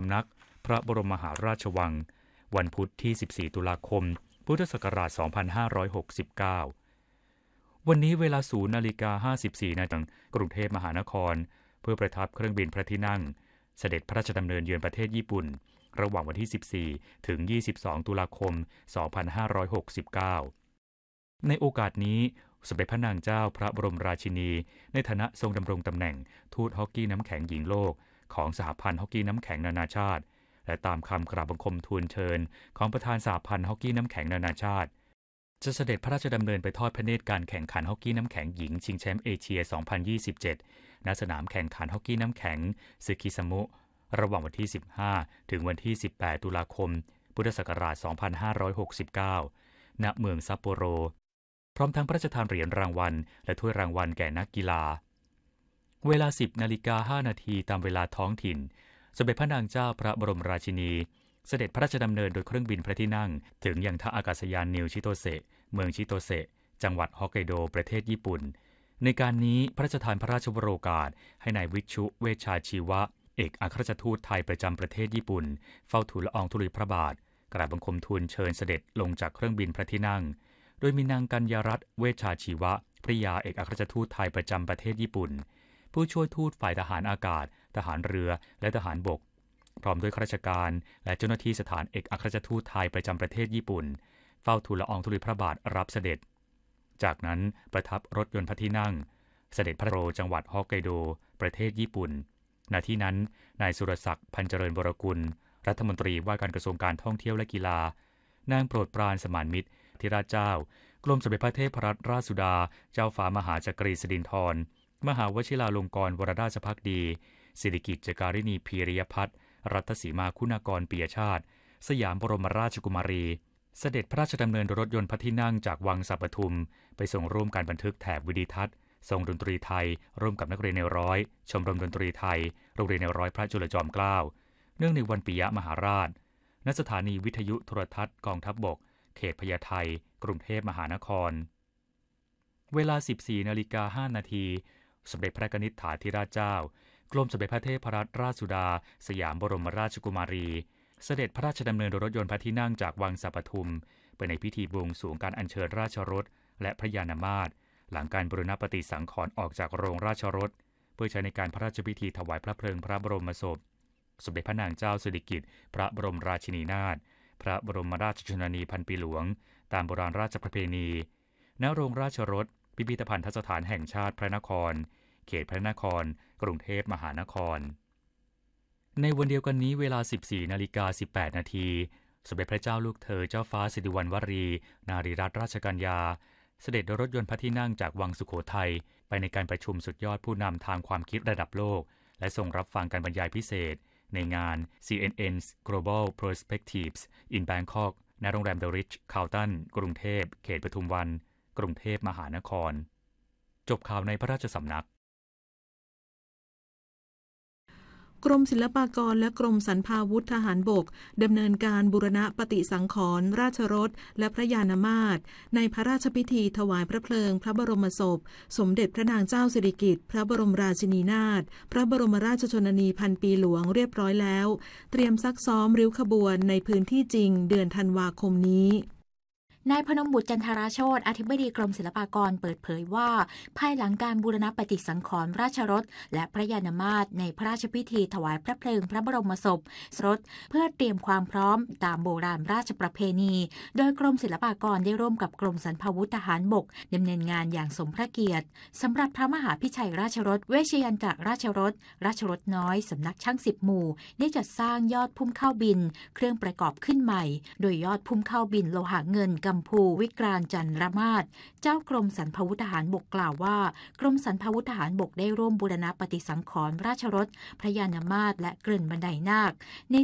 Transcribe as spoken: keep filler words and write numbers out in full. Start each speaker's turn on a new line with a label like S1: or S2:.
S1: ำนักพระบรมมหาราชวังวันพุธที่สิบสี่ตุลาคมพุทธศักราชสองพันห้าร้อยหกสิบเก้าวันนี้เวลาศูนย์นาฬิกาห้าสิบสี่นาทีกรุงเทพมหานครเพื่อประทับเครื่องบินพระที่นั่งเสด็จพระราชดำเนินเยือนประเทศญี่ปุ่นระหว่างวันที่สิบสี่ถึงยี่สิบสองตุลาคมสองพันห้าร้อยหกสิบเก้าในโอกาสนี้สมเด็จพระนางเจ้าพระบรมราชินีในฐานะทรงดำรงตำแหน่งทูตฮอกกี้น้ำแข็งหญิงโลกของสหพันธ์ฮอกกี้น้ำแข็งนานาชาติและตามคำกราบบังคมทูลเชิญของประธานสหพันธ์ฮอกกี้น้ำแข็งนานาชาติจะเสด็จพระราชดำเนินไปทอดพระเนตรการแข่งขันฮอกกี้น้ำแข็งหญิงชิงแชมป์เอเชียสองพันยี่สิบเจ็ดณสนามแข่งขันฮอกกี้น้ำแข็งซึคิซามุระหว่างวันที่สิบห้าถึงวันที่สิบแปดตุลาคมพุทธศักราชสองพันห้าร้อยหกสิบเก้าณเมืองซัปโปโรพร้อมทั้งพระราชทานเหรียญรางวัลและถ้วยรางวัลแก่นักกีฬาเวลา สิบนาฬิกาห้านาทีตามเวลาท้องถิ่นสมเด็จพระนางเจ้าพระบรมราชินีเสด็จพระราชดำเนินโดยเครื่องบินพระที่นั่งถึงยังท่าอากาศยานนิวชิโตเซะเมืองชิโตเซะจังหวัดฮอกไกโดประเทศญี่ปุ่นในการนี้พระราชทานพระราชวโรกาสให้นายวิชุเวชชาชีวะเอกอัครราชทูตไทยประจำประเทศญี่ปุ่นเฝ้าทูลละอองธุลีพระบาทกราบบังคมทูลเชิญเสด็จลงจากเครื่องบินพระที่นั่งโดยมีนางกัญญารัตน์เวชชาชีวะภริยาเอกอัครราชทูตไทยประจำประเทศญี่ปุ่นผู้ช่วยทูตฝ่ายทหารอากาศทหารเรือและทหารบกพร้อมด้วยข้าราชการและเจ้าหน้าที่สถานเอกอัครราชทูตไทยประจำประเทศญี่ปุ่นเฝ้าทูลละอองธุลีพระบาทรับเสด็จจากนั้นประทับรถยนต์พระที่นั่งเสด็จพระโรจังหวัดฮอกไกโดประเทศญี่ปุ่นณที่นั้นนายสุรศักดิ์พันเจริญวรกุลรัฐมนตรีว่าการกระทรวงการท่องเที่ยวและกีฬานางโปรดปรานสมานมิตรธิราชเจ้ากรมสมเด็จพระเทพรัตนราชสุดาเจ้าฟ้ามหาจักรีสิรินธรมหาวชิราลงกรณ์วรราชภักดีสิริกิติ์จการิณีพีริยพัฒน์รัตสีมาคุณากรปิยชาติสยามบรมราชกุมารีเสด็จพระราชดำเนินโดยรถยนต์พระที่นั่งจากวังสัปทุมไปส่งร่วมการบันทึกแถบวิดีทัศน์ทรงดนตรีไทยร่วมกับนักเรียนในร้อยชมรมดนตรีไทยโรงเรียนในร้อยพระจุลจอมเกล้าเนื่องในวันปิยมหาราชณสถานีวิทยุโทรทัศน์กองทัพบกเขตพญาไทกรุงเทพมหานครเวลา สิบสี่นาฬิกาห้านาทีสมเด็จพระกนิษฐาธิราชเจ้ากรมสมเด็จพระเทพรัตนราชสุดาสยามบรมราชกุมารีเสด็จพระราชดำเนินโดยรถยนต์พระที่นั่งจากวังสัปทุมไปในพิธีบวงสรวงการอัญเชิญราชรถและพระยานมาตรหลังการบูรณปฏิสังขรณ์ออกจากโรงราชรถเพื่อใช้ในการพระราชพิธีถวายพระเพลิงพระบรมศพสมเด็จพระนางเจ้าสิริกิติ์พระบรมราชินีนาถพระบรมราชชนนีพันปีหลวงตามโบราณราชประเพณีณโรงราชรถพิพิธภัณฑสถานแห่งชาติพระนครเขตพระนครกรุงเทพมหานครในวันเดียวกันนี้เวลา สิบสี่นาฬิกาสิบแปดนาทีสมเด็จพระเจ้าลูกเธอเจ้าฟ้าสิริวัณวรีนารีรัตนราชกัญญาเสด็จโดยรถยนต์พระที่นั่งจากวังสุโขทัยไปในการประชุมสุดยอดผู้นำทางความคิดระดับโลกและทรงรับฟังการบรรยายพิเศษในงาน ซี เอ็น เอ็น Global Perspectives in Bangkok ณโรงแรม The Ritz Carlton กรุงเทพเขตปทุมวันกรุงเทพมหานครจบข่าวในพระราชสำนัก
S2: กรมศิลปากรและกรมสรรพาวุธทหารบกดำเนินการบูรณะปฏิสังขรณ์ราชรถและพระยานมาตรในพระราชพิธีถวายพระเพลิงพระบรมศพสมเด็จพระนางเจ้าสิริกิติ์พระบรมราชินีนาถพระบรมราชชนนีพันปีหลวงเรียบร้อยแล้วเตรียมซักซ้อมริ้วขบวนในพื้นที่จริงเดือนธันวาคมนี้นายพนมบุตรจันทราโชติอธิบดีกรมศิลปากรเปิดเผยว่าภายหลังการบูรณปฏิสังขรณ์ราชรถและพระยานมาตรในพระราชพิธีถวายพระเพลิงพระบรมศพรถเพื่อเตรียมความพร้อมตามโบราณราชประเพณีโดยกรมศิลปากรได้ร่วมกับกรมสรรพาวุธทหารบกดำเนินงานอย่างสมพระเกียรติสำหรับพระมหาพิชัยราชรถเวชยันตรราชรถราชรถน้อยสำนักช่างสิบหมู่ได้จัดสร้างยอดพุ่มข้าวบินเครื่องประกอบขึ้นใหม่โดยยอดพุ่มข้าวบินโลหะเงินกัมพูวิกราญจันทรมาศเจ้ากรมสรรพาวุธทหารบกกล่าวว่ากรมสรรพาวุธทหารบกได้ร่วมบูรณปฏิสังขรณ์ราชรถพระยานมาตรและเกริ่นบันไดนาคใน